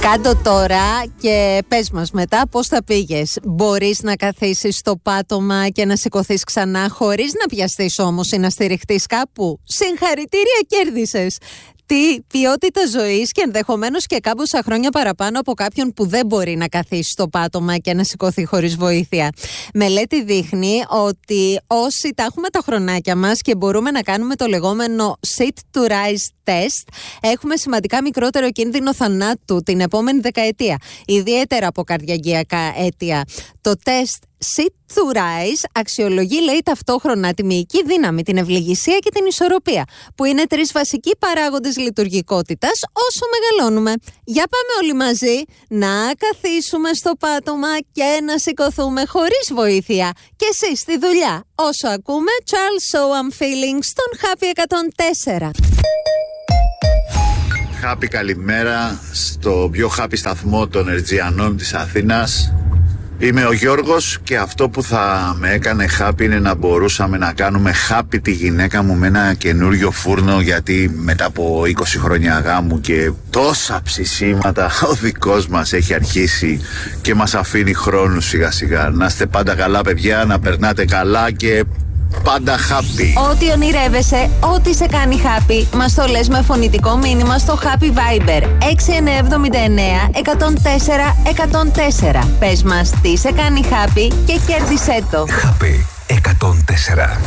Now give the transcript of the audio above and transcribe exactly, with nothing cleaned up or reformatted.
Κάντο τώρα και πες μας μετά πώς θα πήγες. Μπορείς να καθίσεις στο πάτωμα και να σηκωθείς ξανά χωρίς να πιαστείς όμως ή να στηριχτείς κάπου? Συγχαρητήρια, κέρδισες! Τι ποιότητα ζωής και ενδεχομένως και κάμποσα χρόνια παραπάνω από κάποιον που δεν μπορεί να καθίσει στο πάτωμα και να σηκωθεί χωρίς βοήθεια. Μελέτη δείχνει ότι όσοι τα έχουμε τα χρονάκια μας και μπορούμε να κάνουμε το λεγόμενο sit to rise test, έχουμε σημαντικά μικρότερο κίνδυνο θανάτου την επόμενη δεκαετία, ιδιαίτερα από καρδιαγγειακά αίτια. Το τεστ Sit to Rise αξιολογεί, λέει, ταυτόχρονα τη μυϊκή δύναμη, την ευληγησία και την ισορροπία, που είναι τρεις βασικοί παράγοντες λειτουργικότητας όσο μεγαλώνουμε. Για πάμε όλοι μαζί να καθίσουμε στο πάτωμα και να σηκωθούμε χωρίς βοήθεια. Και εσείς στη δουλειά, όσο ακούμε Charles So I'm Feeling στον Happy εκατόν τέσσερα. Happy, καλημέρα στο πιο happy σταθμό των Ερτζιανών της Αθήνας. Είμαι ο Γιώργος και αυτό που θα με έκανε happy είναι να μπορούσαμε να κάνουμε happy τη γυναίκα μου με ένα καινούριο φούρνο, γιατί μετά από είκοσι χρόνια γάμου και τόσα ψησίματα ο δικός μας έχει αρχίσει και μας αφήνει χρόνους σιγά σιγά. Να είστε πάντα καλά, παιδιά, να περνάτε καλά και πάντα happy. Ό,τι ονειρεύεσαι, ό,τι σε κάνει happy, μας το λες με φωνητικό μήνυμα στο Happy Viber έξι εννιά εβδομήντα εννέα εκατόν τέσσερα εκατόν τέσσερα. Πες μας τι σε κάνει happy και κέρδισέ το. Happy εκατόν τέσσερα.